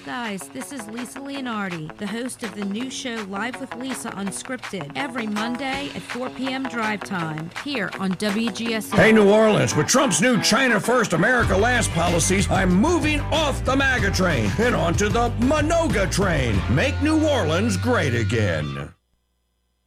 guys, this is Lisa Leonardi, the host of the new show Live with Lisa Unscripted, every Monday at 4 p.m. drive time, here on WGSN. Hey, New Orleans, with Trump's new China First, America Last policies, I'm moving off the MAGA train and onto the Manoga train. Make New Orleans great again.